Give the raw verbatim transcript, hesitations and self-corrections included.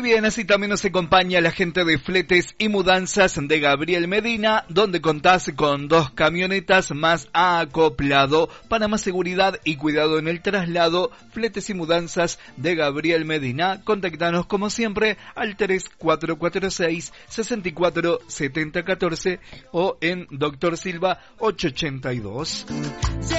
bien, así también nos acompaña la gente de Fletes y Mudanzas de Gabriel Medina, donde contás con dos camionetas más acoplado para más seguridad y cuidado en el traslado. Fletes y Mudanzas de Gabriel Medina. Contactanos como siempre al tres cuatro cuatro seis, seis cuatro siete cero uno cuatro o en Doctor Silva ocho ochenta y dos.